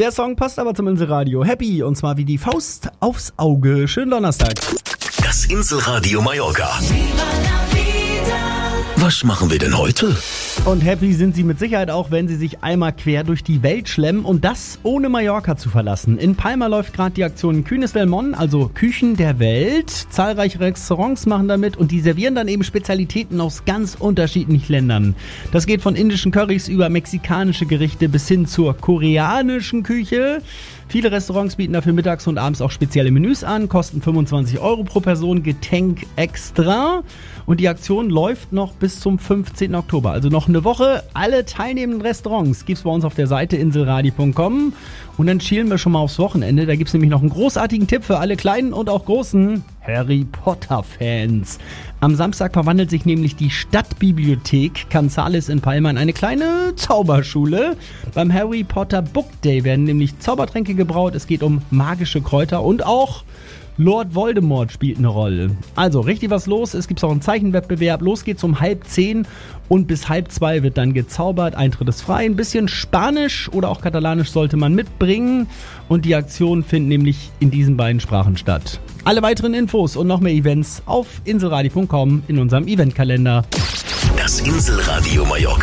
Der Song passt aber zum Inselradio. Happy, und zwar wie die Faust aufs Auge. Schönen Donnerstag. Das Inselradio Mallorca. Was machen wir denn heute? Und happy sind sie mit Sicherheit auch, wenn sie sich einmal quer durch die Welt schlemmen und das ohne Mallorca zu verlassen. In Palma läuft gerade die Aktion Kühnes del Mon, also Küchen der Welt. Zahlreiche Restaurants machen damit und die servieren dann eben Spezialitäten aus ganz unterschiedlichen Ländern. Das geht von indischen Currys über mexikanische Gerichte bis hin zur koreanischen Küche. Viele Restaurants bieten dafür mittags und abends auch spezielle Menüs an, kosten 25 € pro Person, Getränk extra. Und die Aktion läuft noch bis zum 15. Oktober, also noch eine Woche. Alle teilnehmenden Restaurants gibt's bei uns auf der Seite inselradio.com. Und dann schielen wir schon mal aufs Wochenende. Da gibt's nämlich noch einen großartigen Tipp für alle kleinen und auch großen Harry Potter-Fans. Am Samstag verwandelt sich nämlich die Stadtbibliothek Canzales in Palma in eine kleine Zauberschule. Beim Harry Potter Book Day werden nämlich Zaubertränke gebraut. Es geht um magische Kräuter und auch Lord Voldemort spielt eine Rolle. Also richtig was los. Es gibt auch einen Zeichenwettbewerb. Los geht's um 1:30 und bis 1:30 wird dann gezaubert. Eintritt ist frei. Ein bisschen Spanisch oder auch Katalanisch sollte man mitbringen. Und die Aktionen finden nämlich in diesen beiden Sprachen statt. Alle weiteren Infos und noch mehr Events auf inselradio.com in unserem Eventkalender. Das Inselradio Mallorca.